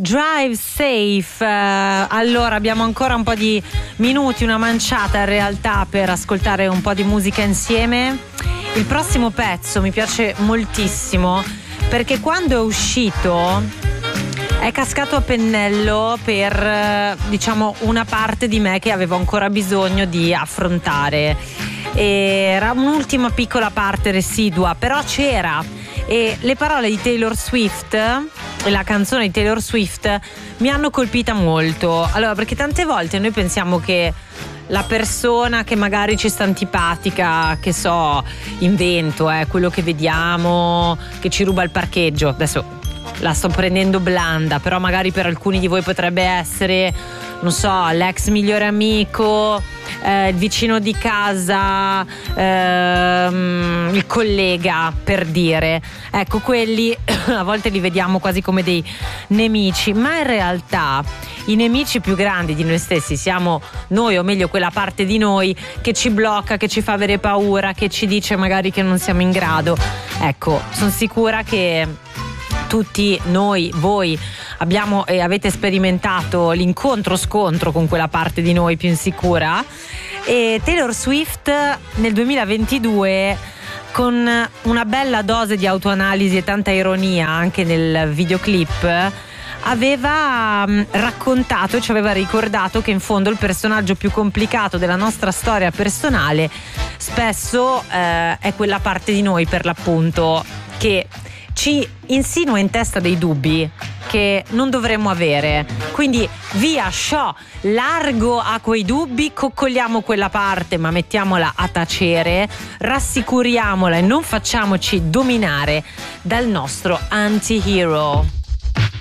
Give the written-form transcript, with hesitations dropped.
Drive Safe. Allora abbiamo ancora un po' di minuti, una manciata in realtà, per ascoltare un po' di musica insieme. Il prossimo pezzo mi piace moltissimo perché quando è uscito è cascato a pennello per, diciamo, una parte di me che avevo ancora bisogno di affrontare. Era un'ultima piccola parte residua, però c'era. E le parole di Taylor Swift e la canzone di Taylor Swift mi hanno colpita molto. Allora, perché tante volte noi pensiamo che la persona che magari ci sta antipatica, che so, invento, quello che vediamo, che ci ruba il parcheggio, adesso la sto prendendo blanda, però magari per alcuni di voi potrebbe essere, non so, l'ex migliore amico, il vicino di casa, il collega, per dire. Ecco, quelli a volte li vediamo quasi come dei nemici, ma in realtà i nemici più grandi di noi stessi siamo noi, o meglio quella parte di noi che ci blocca, che ci fa avere paura, che ci dice magari che non siamo in grado. Ecco, sono sicura che tutti noi, voi, abbiamo e avete sperimentato l'incontro-scontro con quella parte di noi più insicura. E Taylor Swift nel 2022, con una bella dose di autoanalisi e tanta ironia anche nel videoclip, aveva raccontato e ci aveva ricordato che in fondo il personaggio più complicato della nostra storia personale spesso è quella parte di noi, per l'appunto, che ci insinua in testa dei dubbi che non dovremmo avere. Quindi via, sciò, largo a quei dubbi, coccoliamo quella parte ma mettiamola a tacere, rassicuriamola e non facciamoci dominare dal nostro anti-hero.